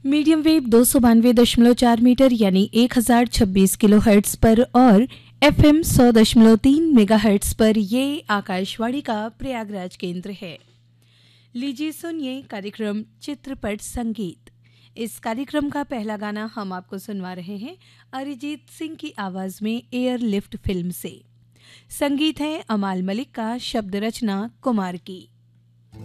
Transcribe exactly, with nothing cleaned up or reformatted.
Medium wave दो सौ बानवे दशमलव चार मीटर यानी एक हजार छब्बीस किलो हर्ट्स पर और एफएम सौ दशमलव तीन मेगा हर्ट्स पर ये आकाशवाणी का प्रयागराज केंद्र है। लीजिए सुनिए कार्यक्रम चित्रपट संगीत। इस कार्यक्रम का पहला गाना हम आपको सुनवा रहे हैं अरिजीत सिंह की आवाज में एयरलिफ्ट फिल्म से। संगीत है अमाल मलिक का, शब्द रचना कुमार की।